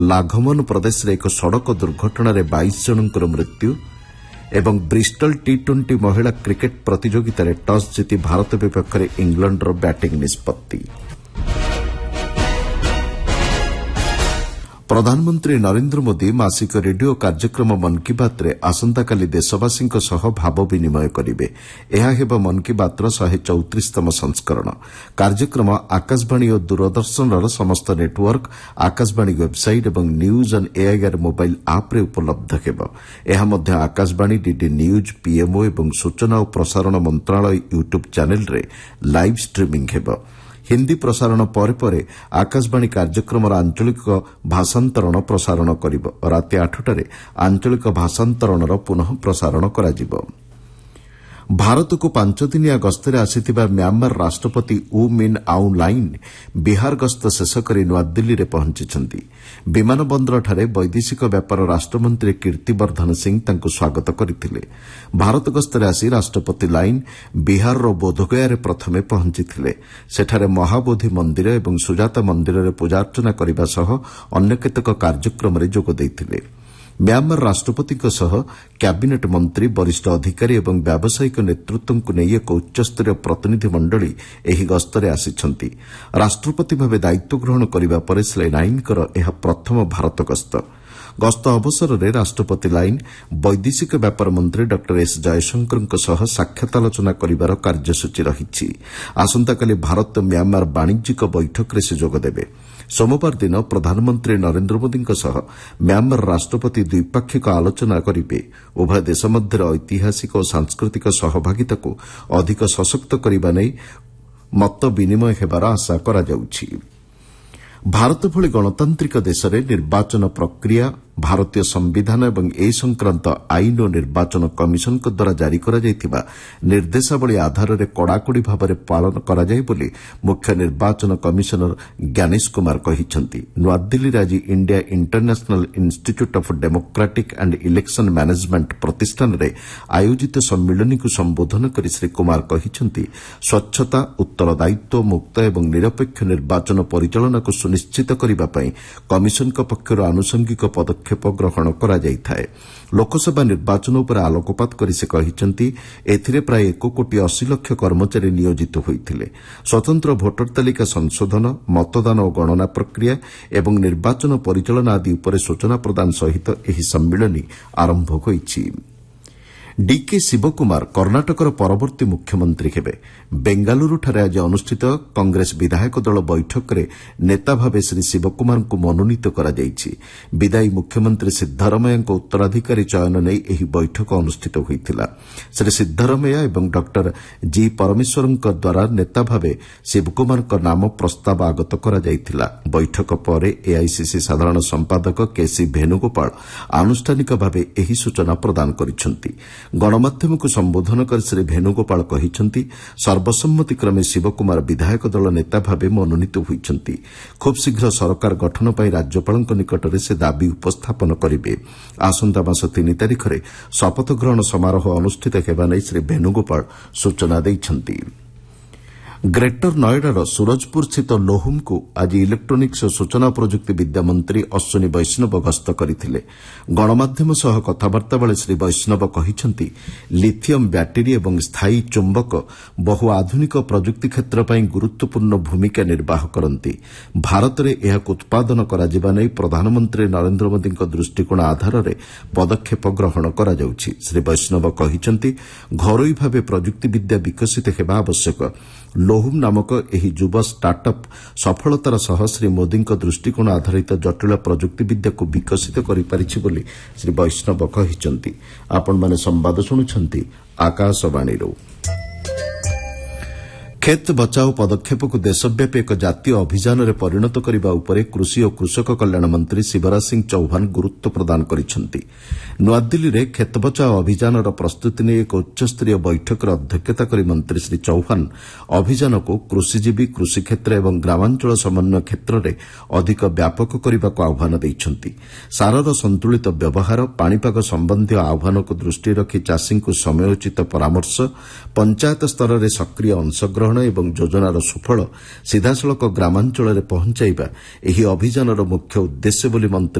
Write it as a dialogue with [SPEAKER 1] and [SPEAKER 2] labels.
[SPEAKER 1] ଲାଘମନ ପ୍ରଦେଶରେ ଏକ ସଡ଼କ ଦୁର୍ଘଟଣାରେ 22 ଜଣଙ୍କର ମୃତ୍ୟୁ ଏବଂ ବ୍ରିଷ୍ଟଲ ଟି20 ମହିଳା କ୍ରିକେଟ୍ ପ୍ରତିଯୋଗିତାରେ ଟସ୍ ଜିତି ଭାରତ ବିପକ୍ଷରେ ଇଂଲଣ୍ଡର ବ୍ୟାଟିଂ ନିଷ୍ପତ୍ତି। ପ୍ରଧାନମନ୍ତ୍ରୀ ନରେନ୍ଦ୍ର ମୋଦି ମାସିକ ରେଡିଓ କାର୍ଯ୍ୟକ୍ରମ ମନ୍ କି ବାତ୍ରେ ଆସନ୍ତାକାଲି ଦେଶବାସୀଙ୍କ ସହ ଭାବ ବିନିମୟ କରିବେ। ଏହା ହେବ ମନ୍ କି ବାତ୍ର 134ତମ ସଂସ୍କରଣ। କାର୍ଯ୍ୟକ୍ରମ ଆକାଶବାଣୀ ଓ ଦୂରଦର୍ଶନର ସମସ୍ତ ନେଟୱାର୍କ, ଆକାଶବାଣୀ ୱେବ୍ସାଇଟ୍ ଏବଂ ନ୍ୟୁଜ୍ ଅନ୍ ଏଆଇଆର୍ ମୋବାଇଲ୍ ଆପ୍ରେ ଉପଲବ୍ଧ ହେବ। ଏହା ମଧ୍ୟ ଆକାଶବାଣୀ, ଡିଡି ନ୍ୟୁଜ୍, ପିଏମ୍ଓ ଏବଂ ସୂଚନା ଓ ପ୍ରସାରଣ ମନ୍ତ୍ରଣାଳୟ ୟୁଟ୍ୟୁବ୍ ଚ୍ୟାନେଲ୍ରେ ଲାଇଭ୍ ଷ୍ଟ୍ରିମିଂ ହେବ। ହିନ୍ଦୀ ପ୍ରସାରଣ ପରେ ପରେ ଆକାଶବାଣୀ କାର୍ଯ୍ୟକ୍ରମର ଆଞ୍ଚଳିକ ଭାଷାନ୍ତରଣ ପ୍ରସାରଣ କରିବ। ରାତି 8ଟାରେ ଆଞ୍ଚଳିକ ଭାଷାନ୍ତରଣର ପୁନଃ ପ୍ରସାରଣ କରାଯିବ। ଭାରତକୁ 5 ଦିନିଆ ଗସ୍ତରେ ଆସିଥିବା ମ୍ୟାମାର ରାଷ୍ଟ୍ରପତି ଉ ମିନ୍ ଆଉଂ ଲାଇନ୍ ବିହାର ଗସ୍ତ ଶେଷ କରି ନୂଆଦିଲ୍ଲୀରେ ପହଞ୍ଚିଛନ୍ତି। ବିମାନ ବନ୍ଦରଠାରେ ବୈଦେଶିକ ବ୍ୟାପାର ରାଷ୍ଟ୍ରମନ୍ତ୍ରୀ କୀର୍ତ୍ତିବର୍ଦ୍ଧନ ସିଂ ତାଙ୍କୁ ସ୍ୱାଗତ କରିଥିଲେ। ଭାରତ ଗସ୍ତରେ ଆସି ରାଷ୍ଟ୍ରପତି ଲାଇନ୍ ବିହାରର ବୋଧଗୟାରେ ପ୍ରଥମେ ପହଞ୍ଚିଥିଲେ। ସେଠାରେ ମହାବୋଧି ମନ୍ଦିର ଏବଂ ସୁଜାତା ମନ୍ଦିରରେ ପୂଜାର୍ଚ୍ଚନା କରିବା ସହ ଅନ୍ୟ କେତେକ କାର୍ଯ୍ୟକ୍ରମରେ ଯୋଗ ଦେଇଥିଲେ। ମ୍ୟାମାର ରାଷ୍ଟ୍ରପତିଙ୍କ ସହ କ୍ୟାବିନେଟ୍ ମନ୍ତ୍ରୀ, ବରିଷ୍ଠ ଅଧିକାରୀ ଏବଂ ବ୍ୟାବସାୟିକ ନେତୃତ୍ୱଙ୍କୁ ନେଇ ଏକ ଉଚ୍ଚସ୍ତରୀୟ ପ୍ରତିନିଧି ମଣ୍ଡଳୀ ଏହି ଗସ୍ତରେ ଆସିଛନ୍ତି। ରାଷ୍ଟ୍ରପତି ଭାବେ ଦାୟିତ୍ୱ ଗ୍ରହଣ କରିବା ପରେ ଶ୍ରୀ ଲାଇନ୍ଙ୍କର ଏହା ପ୍ରଥମ ଭାରତ ଗସ୍ତ। ଗସ୍ତ ଅବସରରେ ରାଷ୍ଟ୍ରପତି ଲାଇନ୍ ବୈଦେଶିକ ବ୍ୟାପାର ମନ୍ତ୍ରୀ ଡକ୍ଟର ଏସ୍ ଜୟଶଙ୍କରଙ୍କ ସହ ସାକ୍ଷାତ ଆଲୋଚନା କରିବାର କାର୍ଯ୍ୟସୂଚୀ ରହିଛି। ଆସନ୍ତାକାଲି ଭାରତ ମ୍ୟାମାର ବାଣିଜ୍ୟିକ ବୈଠକରେ ସେ ଯୋଗଦେବେ। ସୋମବାର ଦିନ ପ୍ରଧାନମନ୍ତ୍ରୀ ନରେନ୍ଦ୍ର ମୋଦିଙ୍କ ସହ ମ୍ୟାମାର ରାଷ୍ଟ୍ରପତି ଦ୍ୱିପାକ୍ଷିକ ଆଲୋଚନା କରିବେ। ଉଭୟ ଦେଶ ମଧ୍ୟରେ ଐତିହାସିକ ଓ ସାଂସ୍କୃତିକ ସହଭାଗିତାକୁ ଅଧିକ ସଶକ୍ତ କରିବା ନେଇ ମତ ବିନିମୟ ହେବାର ଆଶା କରାଯାଉଛି। ଭାରତ ଭଳି ଗଣତାନ୍ତ୍ରିକ ଦେଶରେ ନିର୍ବାଚନ ପ୍ରକ୍ରିୟା ଭାରତୀୟ ସମ୍ବିଧାନ ଏବଂ ଏ ସଂକ୍ରାନ୍ତ ଆଇନ ଓ ନିର୍ବାଚନ କମିଶନଙ୍କ ଦ୍ୱାରା ଜାରି କରାଯାଇଥିବା ନିର୍ଦ୍ଦେଶାବଳୀ ଆଧାରରେ କଡ଼ାକଡ଼ି ଭାବରେ ପାଳନ କରାଯାଏ ବୋଲି ମୁଖ୍ୟ ନିର୍ବାଚନ କମିଶନର ଜ୍ଞାନେଶ କୁମାର କହିଛନ୍ତି। ନୂଆଦିଲ୍ଲୀରେ ଆଜି India international institute of democratic and election management ପ୍ରତିଷ୍ଠାନରେ ଆୟୋଜିତ ସମ୍ମିଳନୀକୁ ସମ୍ବୋଧନ କରି ଶ୍ରୀ କୁମାର କହିଛନ୍ତି, ସ୍ୱଚ୍ଛତା, ଉତ୍ତରଦାୟିତ୍ୱ, ମୁକ୍ତ ଏବଂ ନିରପେକ୍ଷ ନିର୍ବାଚନ ପରିଚାଳନାକୁ ସୁନିଶ୍ଚିତ କରିବା ପାଇଁ କମିଶନଙ୍କ ପକ୍ଷରୁ ଆନୁଷଙ୍ଗିକ ପଦକ୍ଷେପ ଗ୍ରହଣ କରାଯାଇଥାଏ। ଲୋକସଭା ନିର୍ବାଚନ ଉପରେ ଆଲୋକପାତ କରି ସେ କହିଛନ୍ତି, ଏଥିରେ ପ୍ରାୟ 1,80,00,000 କର୍ମଚାରୀ ନିୟୋଜିତ ହୋଇଥିଲେ। ସ୍ୱତନ୍ତ୍ର ଭୋଟର ତାଲିକା ସଂଶୋଧନ, ମତଦାନ ଓ ଗଣନା ପ୍ରକ୍ରିୟା ଏବଂ ନିର୍ବାଚନ ପରିଚାଳନା ଆଦି ଉପରେ ସୂଚନା ପ୍ରଦାନ ସହିତ ଏହି ସମ୍ମିଳନୀ ଆରମ୍ଭ ହୋଇଛି। ଡିକେ ଶିବକୁମାର କର୍ଣ୍ଣାଟକର ପରବର୍ତ୍ତୀ ମୁଖ୍ୟମନ୍ତ୍ରୀ ହେବେ। ବେଙ୍ଗାଲୁରୁଠାରେ ଆଜି ଅନୁଷ୍ଠିତ କଂଗ୍ରେସ ବିଧାୟକ ଦଳ ବୈଠକରେ ନେତା ଭାବେ ଶ୍ରୀ ଶିବକୁମାରଙ୍କୁ ମନୋନୀତ କରାଯାଇଛି। ବିଦାୟୀ ମୁଖ୍ୟମନ୍ତ୍ରୀ ସିଦ୍ଧାରମେୟାଙ୍କ ଉତ୍ତରାଧିକାରୀ ଚୟନ ନେଇ ଏହି ବୈଠକ ଅନୁଷ୍ଠିତ ହୋଇଥିଲା। ଶ୍ରୀ ସିଦ୍ଧାରମେୟା ଏବଂ ଡକ୍ଟର ଜି ପରମେଶ୍ୱରଙ୍କ ଦ୍ୱାରା ନେତା ଭାବେ ଶିବକୁମାରଙ୍କ ନାମ ପ୍ରସ୍ତାବ ଆଗତ କରାଯାଇଥିଲା। ବୈଠକ ପରେ ଏଆଇସିସି ସାଧାରଣ ସମ୍ପାଦକ କେସି ଭେନୁଗୋପାଳ ଆନୁଷ୍ଠାନିକ ଭାବେ ଏହି ସୂଚନା ପ୍ରଦାନ କରିଛନ୍ତି। ଗଣମାଧ୍ୟମକୁ ସମ୍ବୋଧନ କରି ଶ୍ରୀ ଭେନୁଗୋପାଳ କହିଛନ୍ତି, ସର୍ବସମ୍ମତିକ୍ରମେ ଶିବକୁମାର ବିଧାୟକ ଦଳ ନେତା ଭାବେ ମନୋନୀତ ହୋଇଛନ୍ତି। ଖୁବ୍ ଶୀଘ୍ର ସରକାର ଗଠନ ପାଇଁ ରାଜ୍ୟପାଳଙ୍କ ନିକଟରେ ସେ ଦାବି ଉପସ୍ଥାପନ କରିବେ। ଆସନ୍ତା ମାସ 3 ତାରିଖରେ ଶପଥ ଗ୍ରହଣ ସମାରୋହ ଅନୁଷ୍ଠିତ ହେବା ନେଇ ଶ୍ରୀ ଭେନୁଗୋପାଳ ସୂଚନା ଦେଇଛନ୍ତି। ଗ୍ରେଟର ନଏଡାର ସୁରଜପୁରସ୍ଥିତ ଲୋହୁମ୍କୁ ଆଜି ଇଲେକ୍ଟ୍ରୋନିକ୍ସ ଓ ସୂଚନା ପ୍ରଯୁକ୍ତି ବିଦ୍ୟା ମନ୍ତ୍ରୀ ଅଶ୍ୱିନୀ ବୈଷ୍ଣବ ଗସ୍ତ କରିଥିଲେ। ଗଣମାଧ୍ୟମ ସହ କଥାବାର୍ତ୍ତା ବେଳେ ଶ୍ରୀ ବୈଷ୍ଣବ କହିଛନ୍ତି, ଲିଥିୟମ୍ ବ୍ୟାଟେରୀ ଏବଂ ସ୍ଥାୟୀ ଚୁମ୍ବକ ବହୁ ଆଧୁନିକ ପ୍ରଯୁକ୍ତି କ୍ଷେତ୍ର ପାଇଁ ଗୁରୁତ୍ୱପୂର୍ଣ୍ଣ ଭୂମିକା ନିର୍ବାହ କରନ୍ତି। ଭାରତରେ ଏହାକୁ ଉତ୍ପାଦନ କରାଯିବା ନେଇ ପ୍ରଧାନମନ୍ତ୍ରୀ ନରେନ୍ଦ୍ର ମୋଦିଙ୍କ ଦୃଷ୍ଟିକୋଣ ଆଧାରରେ ପଦକ୍ଷେପ ଗ୍ରହଣ କରାଯାଉଛି। ଶ୍ରୀ ବୈଷ୍ଣବ କହିଛନ୍ତି, ଘରୋଇ ଭାବେ ପ୍ରଯୁକ୍ତିବିଦ୍ୟା ବିକଶିତ ହେବା ଆବଶ୍ୟକ। ଲୋହୁମ୍ ନାମକ ଏହି ଯୁବ ଷ୍ଟାର୍ଟଅପ୍ ସଫଳତାର ସହ ଶ୍ରୀ ମୋଦିଙ୍କ ଦୃଷ୍ଟିକୋଣ ଆଧାରିତ ଜଟିଳ ପ୍ରଯୁକ୍ତିବିଦ୍ୟାକୁ ବିକଶିତ କରିପାରିଛି ବୋଲି ଶ୍ରୀ ବୈଷ୍ଣବ କହିଛନ୍ତି। ଆପଣମାନେ ସମ୍ବାଦ ଶୁଣୁଛନ୍ତି ଆକାଶବାଣୀରୁ। କ୍ଷେତ ବଚାଓ ପଦକ୍ଷେପକୁ ଦେଶବ୍ୟାପୀ ଏକ ଜାତୀୟ ଅଭିଯାନରେ ପରିଣତ କରିବା ଉପରେ କୃଷି ଓ କୃଷକ କଲ୍ୟାଣ ମନ୍ତ୍ରୀ ଶିବରାଜ ସିଂ ଚୌହାନ ଗୁରୁତ୍ୱ ପ୍ରଦାନ କରିଛନ୍ତି। ନୂଆଦିଲ୍ଲୀରେ କ୍ଷେତ ବଚାଓ ଅଭିଯାନର ପ୍ରସ୍ତୁତି ନେଇ ଏକ ଉଚ୍ଚସ୍ତରୀୟ ବୈଠକରେ ଅଧ୍ୟକ୍ଷତା କରି ମନ୍ତ୍ରୀ ଶ୍ରୀ ଚୌହାନ ଅଭିଯାନକୁ କୃଷିଜୀବୀ, କୃଷିକ୍ଷେତ୍ର ଏବଂ ଗ୍ରାମାଞ୍ଚଳ ସମନ୍ୱୟ କ୍ଷେତ୍ରରେ ଅଧିକ ବ୍ୟାପକ କରିବାକୁ ଆହ୍ୱାନ ଦେଇଛନ୍ତି। ସାରର ସନ୍ତୁଳିତ ବ୍ୟବହାର, ପାଣିପାଗ ସମ୍ବନ୍ଧୀୟ ଆହ୍ୱାନକୁ ଦୃଷ୍ଟିରେ ରଖି ଚାଷୀଙ୍କୁ ସମୟୋଚିତ ପରାମର୍ଶ, ପଞ୍ଚାୟତ ସ୍ତରରେ ସକ୍ରିୟ ଅଂଶଗ୍ରହଣ ସଂଗ୍ରହଣ ଏବଂ ଯୋଜନାର ସୁଫଳ ସିଧାସଳଖ ଗ୍ରାମାଞ୍ଚଳରେ ପହଞ୍ଚାଇବା ଏହି ଅଭିଯାନର ମୁଖ୍ୟ ଉଦ୍ଦେଶ୍ୟ ବୋଲି ମନ୍ତ୍ରୀ